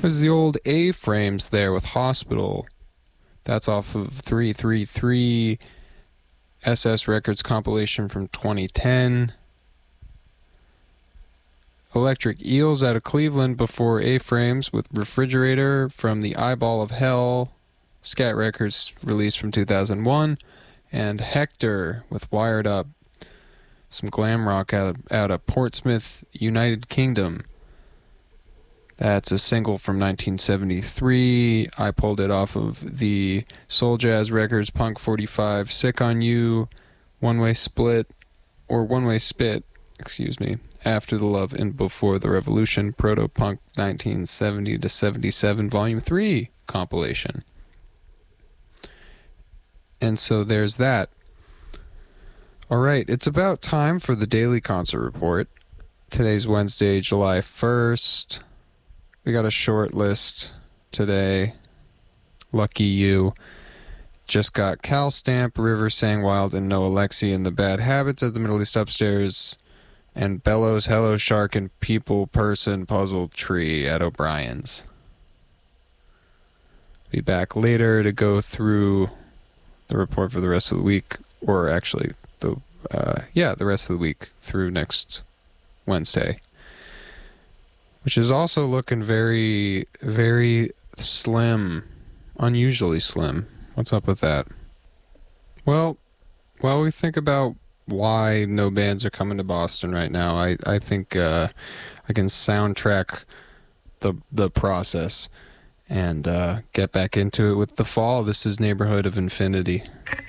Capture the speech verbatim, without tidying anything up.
There's the old A-frames there with Hospital. That's off of three three three S S Records compilation from twenty ten. Electric Eels out of Cleveland before A-frames with Refrigerator from the Eyeball of Hell. Scat Records released from two thousand one. And Hector with Wired Up. Some glam rock out of, out of Portsmouth, United Kingdom. That's a single from nineteen seventy-three. I pulled it off of the Soul Jazz Records Punk forty-five, Sick on You, One Way Split, or One Way Spit, excuse me, After the Love and Before the Revolution, Proto-Punk nineteen seventy to seventy-seven, Volume three compilation. And so there's that. All right, it's about time for the Daily Concert Report. Today's Wednesday, July first. We got a short list today. Lucky you. Just got Cal Stamp, River Sang Wild, and Noah Alexi in the Bad Habits at the Middle East Upstairs, and Bellows, Hello Shark, and People Person Puzzle Tree at O'Brien's. Be back later to go through the report for the rest of the week, or actually, the uh, yeah, the rest of the week through next Wednesday. Which is also looking very, very slim. Unusually slim. What's up with that? Well, while we think about why no bands are coming to Boston right now, I, I think uh, I can soundtrack the the process and uh, get back into it with The Fall. This is Neighborhood of Infinity.